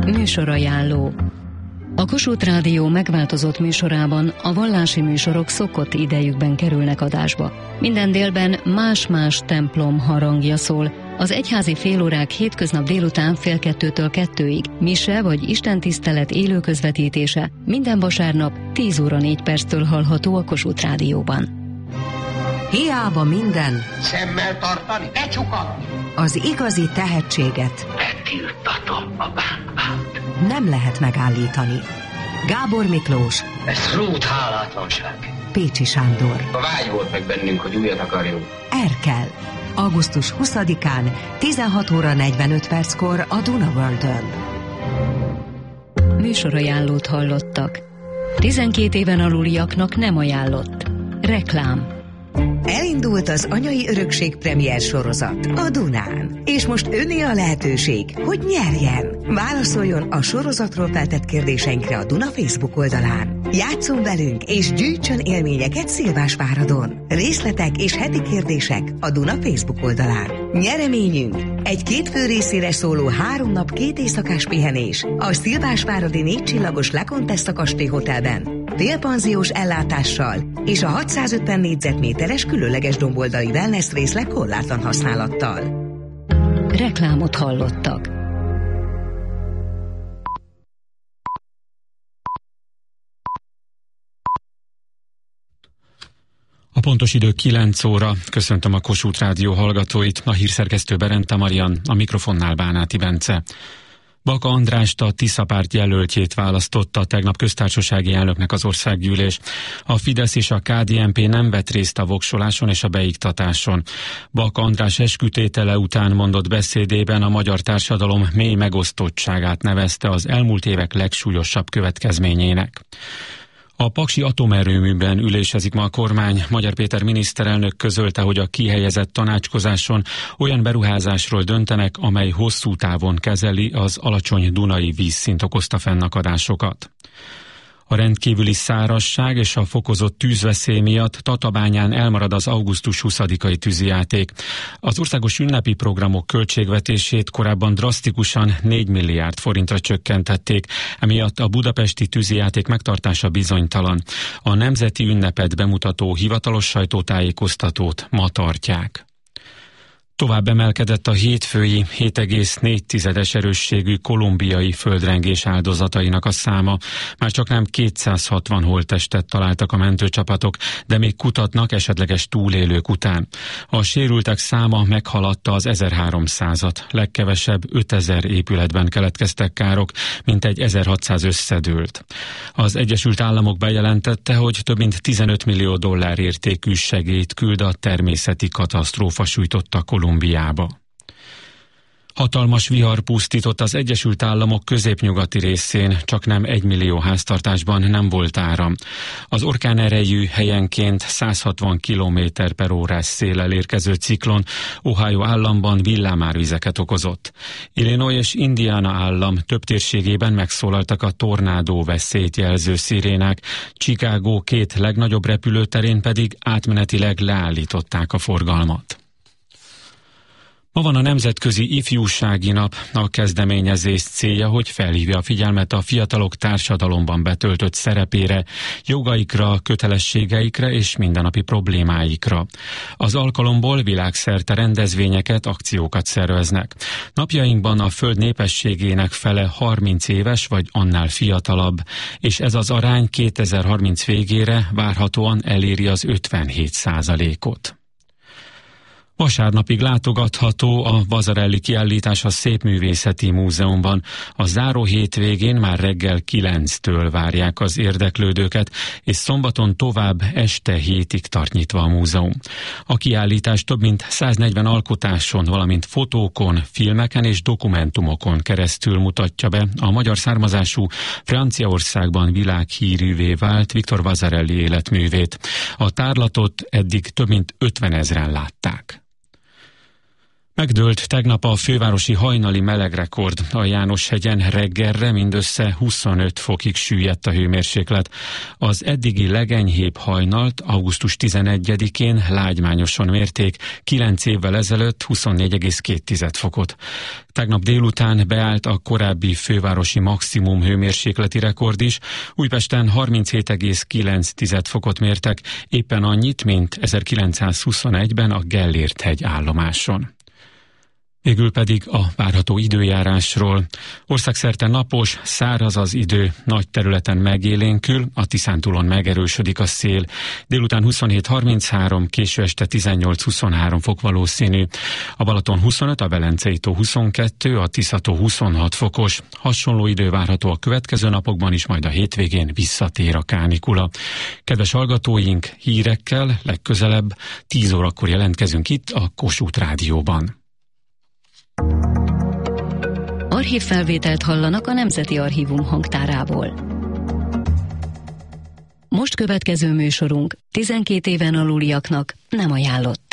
Műsorajánló. A Kossuth Rádió megváltozott műsorában a vallási műsorok szokott idejükben kerülnek adásba. Minden délben más-más templom harangja szól. Az egyházi félórák hétköznap délután 1:30-től 2-ig, mise vagy istentisztelet élő közvetítése minden vasárnap 10 óra 4 perctől hallható a Kossuth Rádióban. Hiába minden, szemmel tartani, ne csukatni. Az igazi tehetséget Betiltatom a bánkbát. nem lehet megállítani. Gábor Miklós, Ez rút hálátlanság. Pécsi Sándor, A vágy volt meg bennünk, hogy újat akarjunk. Erkel. Augusztus 20-án 16 óra 45 perckor a Duna Worldön. Műsorajánlót hallottak. 12 éven aluliaknak nem ajánlott. Reklám. Elindult az Anyai Örökség premier sorozat a Dunán. És most öné a lehetőség, hogy nyerjen. Válaszoljon a sorozatról feltett kérdéseinkre a Duna Facebook oldalán. Játsszon velünk és gyűjtsön élményeket Szilvásváradon. Részletek és heti kérdések a Duna Facebook oldalán. Nyereményünk egy 2 fő részére szóló 3 nap 2 éjszakás pihenés a Szilvásváradi 4 csillagos La Contessa Kastély Hotelben. Félpanziós ellátással és a 650 négyzetméteres különleges domboldali wellness részleg korlátlan használattal. Reklámot hallottak. A pontos idő 9 óra. Köszöntöm a Kossuth Rádió hallgatóit, a hírszerkesztő Berenta Marian, a mikrofonnál Bánáti Bence. Baka Andrást, a Tisza párt jelöltjét választotta tegnap köztársasági elnöknek az országgyűlés. A Fidesz és a KDNP nem vett részt a voksoláson és a beiktatáson. Baka András eskütétele után mondott beszédében a magyar társadalom mély megosztottságát nevezte az elmúlt évek legsúlyosabb következményének. A paksi atomerőműben ülésezik ma a kormány. Magyar Péter miniszterelnök közölte, hogy a kihelyezett tanácskozáson olyan beruházásról döntenek, amely hosszú távon kezeli az alacsony dunai vízszint okozta fennakadásokat. A rendkívüli szárazság és a fokozott tűzveszély miatt Tatabányán elmarad az augusztus 20-ai tűzijáték. Az országos ünnepi programok költségvetését korábban drasztikusan 4 milliárd forintra csökkentették, emiatt a budapesti tűzijáték megtartása bizonytalan. A nemzeti ünnepet bemutató hivatalos sajtótájékoztatót ma tartják. Tovább emelkedett a hétfői 7,4 erősségű kolumbiai földrengés áldozatainak a száma. Már csaknem 260 holttestet találtak a mentőcsapatok, de még kutatnak esetleges túlélők után. A sérültek száma meghaladta az 1300-at, legkevesebb 5000 épületben keletkeztek károk, mintegy 1600 összedőlt. Az Egyesült Államok bejelentette, hogy több mint 15 millió dollár értékű segélyt küld a természeti katasztrófa sújtotta Kolumbiába. Hatalmas vihar pusztított az Egyesült Államok középnyugati részén, csaknem 1 millió háztartásban nem volt áram. Az orkán erejű, helyenként 160 km/h széllel érkező ciklon Ohio államban villámárvizeket okozott. Illinois és Indiana állam több térségében megszólaltak a tornádó veszélyt jelző szirénák, Chicago 2 legnagyobb repülőterén pedig átmenetileg leállították a forgalmat. Ma van a Nemzetközi Ifjúsági Nap. A kezdeményezés célja, hogy felhívja a figyelmet a fiatalok társadalomban betöltött szerepére, jogaikra, kötelességeikre és mindennapi problémáikra. Az alkalomból világszerte rendezvényeket, akciókat szerveznek. Napjainkban a Föld népességének fele 30 éves vagy annál fiatalabb, és ez az arány 2030 végére várhatóan eléri az 57%-ot. Vasárnapig látogatható a Vasarely kiállítás a Szépművészeti Múzeumban. A záró hétvégén már reggel 9-től várják az érdeklődőket, és szombaton tovább este 7-ig tart nyitva a múzeum. A kiállítás több mint 140 alkotáson, valamint fotókon, filmeken és dokumentumokon keresztül mutatja be a magyar származású, Franciaországban világhírűvé vált Victor Vasarely életművét. A tárlatot eddig több mint 50 000-en látták. Megdőlt tegnap a fővárosi hajnali melegrekord. A Jánoshegyen reggelre mindössze 25 fokig süllyedt a hőmérséklet. Az eddigi legenyhébb hajnalt augusztus 11-én lágymányosan mérték, 9 évvel ezelőtt 24,2 fokot. Tegnap délután beállt a korábbi fővárosi maximum hőmérsékleti rekord is. Újpesten 37,9 fokot mértek, éppen annyit, mint 1921-ben a Gellért-hegy állomáson. Végül pedig a várható időjárásról. Országszerte napos, száraz az idő, nagy területen megélénkül, a Tiszántúlon megerősödik a szél. Délután 27-33, késő este 18-23 fok valószínű. A Balaton 25, a Velencei tó 22, a Tiszató 26 fokos. Hasonló idő várható a következő napokban is, majd a hétvégén visszatér a kánikula. Kedves hallgatóink, hírekkel legközelebb 10 órakor jelentkezünk itt a Kossuth Rádióban. Archívfelvételt hallanak a Nemzeti Archívum hangtárából. Most következő műsorunk 12 éven aluliaknak nem ajánlott.